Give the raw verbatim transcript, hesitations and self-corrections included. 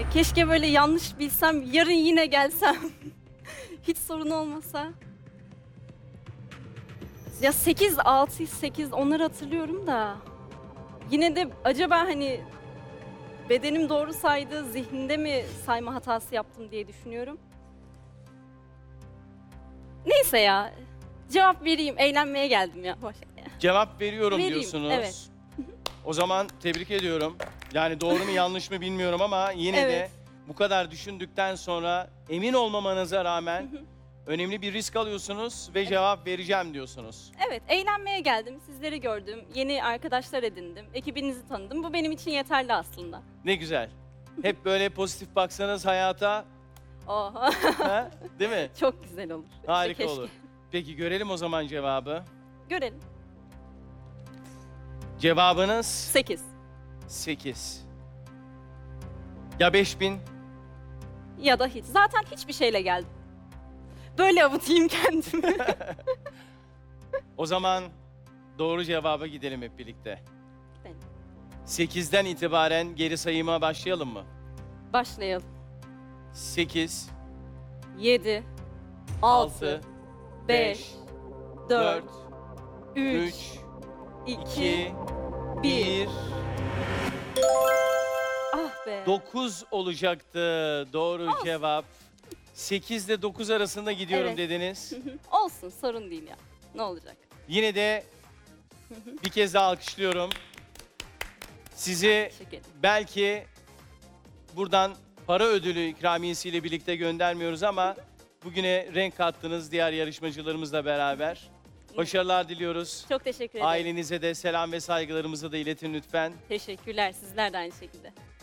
keşke böyle yanlış bilsem, yarın yine gelsem. Hiç sorun olmasa. Ya sekiz, altı, sekiz onları hatırlıyorum da. Yine de acaba hani bedenim doğru saydı, zihninde mi sayma hatası yaptım diye düşünüyorum. Neyse ya, cevap vereyim, eğlenmeye geldim ya. Boş ver. Cevap veriyorum Vereyim, diyorsunuz. evet. O zaman tebrik ediyorum. Yani doğru mu yanlış mı bilmiyorum ama yine Evet. de bu kadar düşündükten sonra emin olmamanıza rağmen önemli bir risk alıyorsunuz ve cevap vereceğim diyorsunuz. Evet, eğlenmeye geldim, sizleri gördüm, yeni arkadaşlar edindim, ekibinizi tanıdım. Bu benim için yeterli aslında. Ne güzel. Hep böyle pozitif baksanız hayata, Oha, ha? Değil mi? çok güzel olur. Harika Keşke. olur. Peki görelim o zaman cevabı. Görelim. Cevabınız sekiz. sekiz. Ya beş bin? Ya da hiç. Zaten hiçbir şeyle geldim. Böyle avutayım kendimi. O zaman doğru cevaba gidelim hep birlikte. Gidelim. sekizden itibaren geri sayıma başlayalım mı? Başlayalım. sekiz, yedi, altı, altı, beş, beş, dört, dört, üç, üç, iki, iki, bir. bir. Ah be. dokuz olacaktı doğru Olsun. cevap. sekiz ile dokuz arasında gidiyorum Evet. dediniz. Olsun, sorun değil ya. Ne olacak? Yine de bir kez daha alkışlıyorum. Sizi Teşekkür ederim. belki buradan para ödülü ikramiyesiyle birlikte göndermiyoruz ama bugüne renk kattınız diğer yarışmacılarımızla beraber. Başarılar diliyoruz. Çok teşekkür ederim. Ailenize de selam ve saygılarımızı da iletin lütfen. Teşekkürler. Sizler de aynı şekilde.